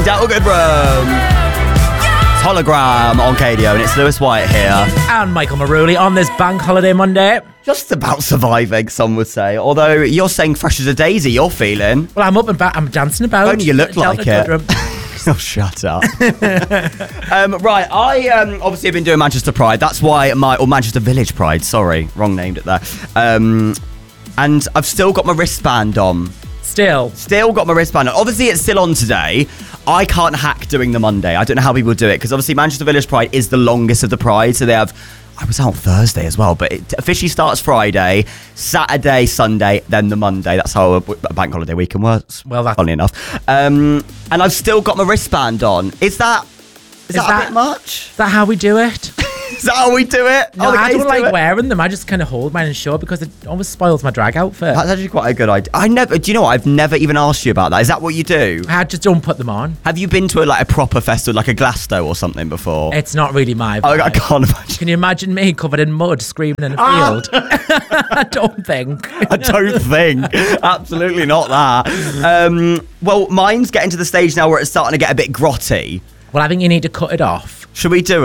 Queen, Delta Goodrem. It's Hologram on KDO, and it's Lewis White here. And Michael Maruli on this bank holiday Monday. Just about surviving, some would say. Although you're saying fresh as a daisy, you're feeling. Well, I'm up and back. I'm dancing about. Only you look like it. Oh, shut up. Right, I obviously have been doing Manchester Pride. That's why or Manchester Village Pride. Sorry, wrong named it there. And I've still got my wristband on. Still got my wristband on. Obviously, it's still on today. I can't hack doing the Monday. I don't know how people do it because obviously Manchester Village Pride is the longest of the Pride. So they have, I was out Thursday as well, but it officially starts Friday, Saturday, Sunday, then the Monday. That's how a bank holiday weekend works. Well, that's funny enough. And I've still got my wristband on. Is that a bit much? Is that how we do it? Is that how we do it? No, I don't like wearing them. I just kind of hold mine and show because it almost spoils my drag outfit. That's actually quite a good idea. Do you know what? I've never even asked you about that. Is that what you do? I just don't put them on. Have you been to a proper festival, like a Glasgow or something before? It's not really my vibe. I can't imagine. Can you imagine me covered in mud screaming in a field? I don't think. Absolutely not that. Well, mine's getting to the stage now where it's starting to get a bit grotty. Well, I think you need to cut it off. Should we do it?